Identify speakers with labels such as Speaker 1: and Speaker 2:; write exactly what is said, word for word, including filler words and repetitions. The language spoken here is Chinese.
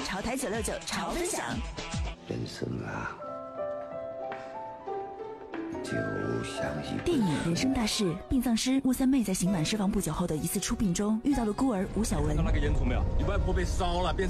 Speaker 1: 潮台九六九潮分享。
Speaker 2: 人生啊，就像一
Speaker 1: 电影《人生大事》，殡葬师穆三妹在刑满释放不久后的一次出殡中，遇到了孤儿吴小文。
Speaker 3: 看到那个烟囱没有？你外婆被烧了，变